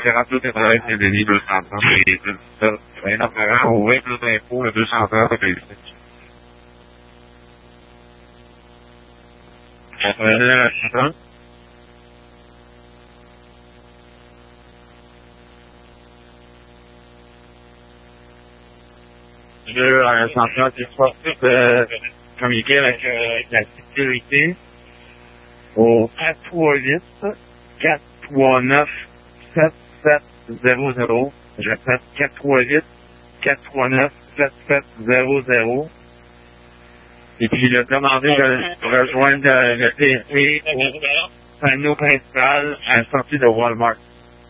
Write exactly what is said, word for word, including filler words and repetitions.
littérature quatre-vingt, c'est Denis deux cent trente, et tout ça. Un apparent, au vingt plus d'impôts, le deux cent trente, c'est réussi. quatre-vingt-neuf, c'est ça? Le un central qui est sorti de communiquer avec euh, la sécurité au quatre trois huit, quatre trois neuf, sept sept zéro zéro. Je répète, quatre trois huit, quatre trois neuf, sept sept zéro zéro. Et puis, il a demandé de rejoindre le P S P au panneau principal à la sortie de Walmart.